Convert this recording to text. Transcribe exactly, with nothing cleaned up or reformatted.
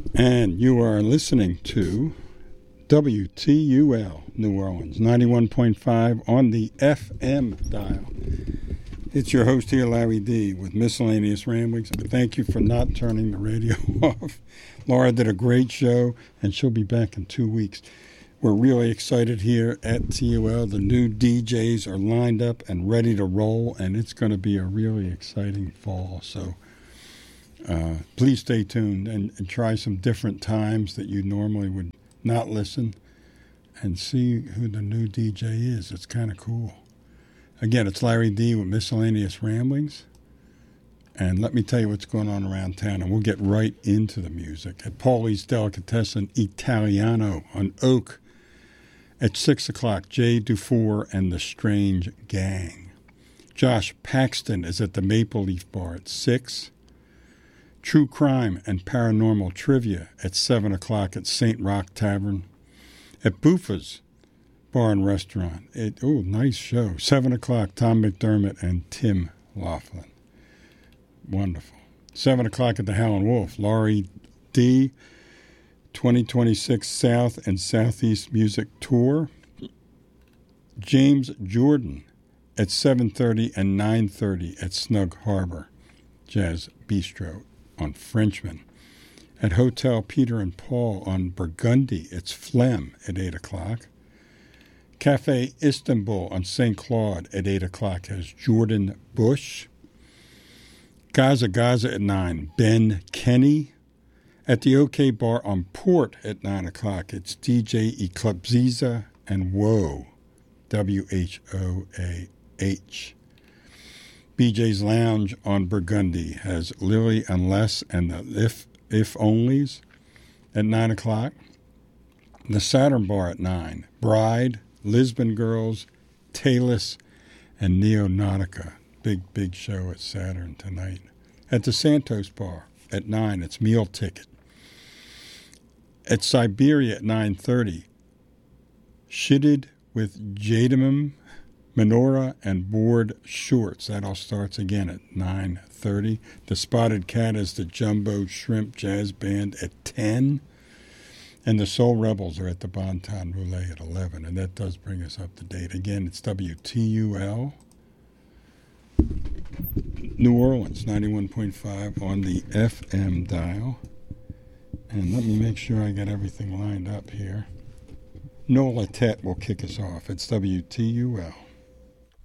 And you are listening to W T U L New Orleans, ninety-one point five on the F M dial. It's your host here, Larry D, with Miscellaneous Ramblings. Thank you for not turning the radio off. Laura did a great show, and she'll be back in two weeks. We're really excited here at T U L. The new D Js are lined up and ready to roll, and it's going to be a really exciting fall. So uh, please stay tuned and, and try some different times that you normally would not listen and see who the new D J is. It's kind of cool. Again, it's Larry D with Miscellaneous Ramblings. And let me tell you what's going on around town, and we'll get right into the music. At Paulie's Delicatessen Italiano on Oak at six o'clock, Jay Dufour and the Strange Gang. Josh Paxton is at the Maple Leaf Bar at six. True Crime and Paranormal Trivia at seven o'clock at Saint Roch Tavern. At Buffa's Bar and Restaurant, it, oh, nice show, seven o'clock, Tom McDermott and Tim Laughlin. Wonderful. seven o'clock at the Howlin' Wolf, Laurie D., twenty twenty-six South and Southeast Music Tour. James Jordan at seven thirty and nine thirty at Snug Harbor Jazz Bistro on Frenchman. At Hotel Peter and Paul on Burgundy, it's Phlegm at eight o'clock. Cafe Istanbul on Saint Claude at eight o'clock has Jordan Bush. Gaza Gaza at nine, Ben Kenny. At the OK Bar on Port at nine o'clock, it's D J Eclipsiza and Woe, W H O A H. B J's Lounge on Burgundy has Lily and Les and the If If Onlys at nine o'clock. The Saturn Bar at nine, Bride, Lisbon Girls, Talus, and Neonautica. Big, big show at Saturn tonight. At the Santos Bar at nine, it's Meal Ticket. At Siberia at nine thirty, Shitted with Jadamum, Menorah, and Board Shorts. That all starts again at nine thirty. The Spotted Cat is the Jumbo Shrimp Jazz Band at ten. And the Soul Rebels are at the Bon Ton Roulette at eleven. And that does bring us up to date. Again, it's W T U L New Orleans, ninety-one point five on the F M dial. And let me make sure I got everything lined up here. Nola Tet will kick us off. It's W T U L.